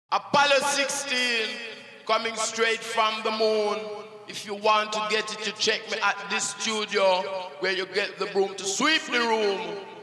Apollo 16, coming straight from the moon. If you want to get it, you check me at this studio where you get the broom to sweep the room.